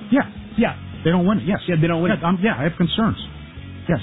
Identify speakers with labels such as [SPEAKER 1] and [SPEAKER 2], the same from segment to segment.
[SPEAKER 1] Yeah.
[SPEAKER 2] They don't win it. Yes.
[SPEAKER 1] Yeah, they don't win it.
[SPEAKER 2] I have concerns. Yes.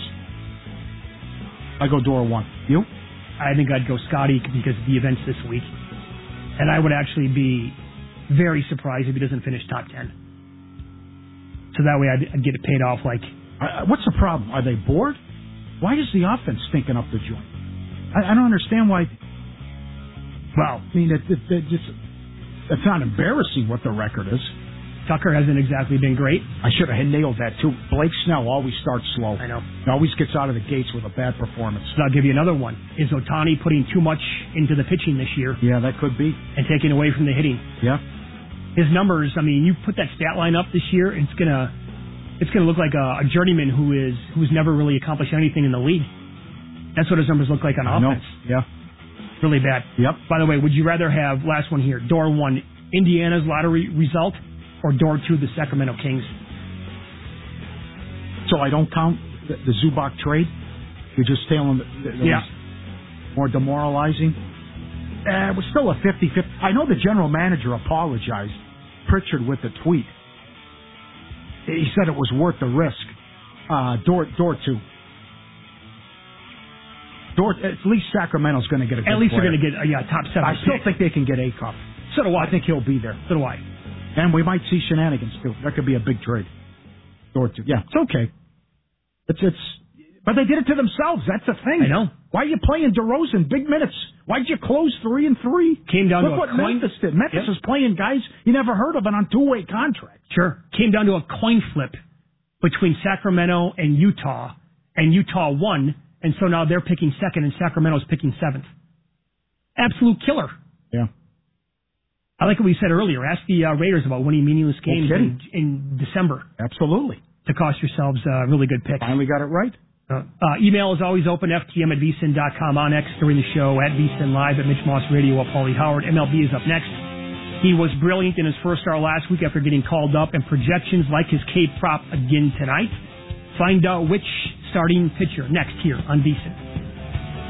[SPEAKER 2] I go door 1. You?
[SPEAKER 1] I think I'd go Scotty because of the events this week. And I would actually be very surprised if he doesn't finish top 10. So that way I'd get it paid off like...
[SPEAKER 2] what's the problem? Are they bored? Why is the offense stinking up the joint? I don't understand why... Well, I mean, it's not embarrassing what the record is.
[SPEAKER 1] Tucker hasn't exactly been great.
[SPEAKER 2] I should have nailed that, too. Blake Snell always starts slow.
[SPEAKER 1] I know.
[SPEAKER 2] He always gets out of the gates with a bad performance.
[SPEAKER 1] So I'll give you another one. Is Ohtani putting too much into the pitching this year?
[SPEAKER 2] Yeah, that could be.
[SPEAKER 1] And taking away from the hitting?
[SPEAKER 2] Yeah.
[SPEAKER 1] His numbers, I mean, you put that stat line up this year, it's gonna look like a journeyman who's never really accomplished anything in the league. That's what his numbers look like on offense.
[SPEAKER 2] Yeah.
[SPEAKER 1] Really bad.
[SPEAKER 2] Yep.
[SPEAKER 1] By the way, would you rather have, last one here, door 1, Indiana's lottery result, or door 2, the Sacramento Kings?
[SPEAKER 2] So I don't count the Zubac trade? You're just telling
[SPEAKER 1] yeah.
[SPEAKER 2] More demoralizing? It was still a 50-50. I know the general manager apologized, Pritchard, with the tweet. He said it was worth the risk. Door 2. At least Sacramento's going to get a good
[SPEAKER 1] At least
[SPEAKER 2] player.
[SPEAKER 1] they're going to get top 7.
[SPEAKER 2] I still think they can get a cup.
[SPEAKER 1] So do I.
[SPEAKER 2] I think he'll be there.
[SPEAKER 1] So do I.
[SPEAKER 2] And we might see shenanigans, too. That could be a big trade. Door 2. Yeah, it's okay. But they did it to themselves. That's the thing.
[SPEAKER 1] I know.
[SPEAKER 2] Why are you playing DeRozan big minutes? Why'd you close 3 and 3?
[SPEAKER 1] Came down
[SPEAKER 2] Look
[SPEAKER 1] to a
[SPEAKER 2] what
[SPEAKER 1] coin.
[SPEAKER 2] Memphis did. Memphis is playing guys you never heard of and on 2-way contracts.
[SPEAKER 1] Sure. Came down to a coin flip between Sacramento and Utah won, and so now they're picking 2nd and Sacramento's picking 7th. Absolute killer.
[SPEAKER 2] Yeah.
[SPEAKER 1] I like what we said earlier. Ask the Raiders about winning meaningless games in December.
[SPEAKER 2] Absolutely.
[SPEAKER 1] To cost yourselves a really good pick.
[SPEAKER 2] Finally got it right.
[SPEAKER 1] Email is always open, ftm@vsin.com, on X during the show, at vsin live, at Mitch Moss Radio, at Paulie Howard. MLB is up next. He was brilliant in his first start last week after getting called up, and projections like his K prop again tonight. Find out which starting pitcher next here on VSiN.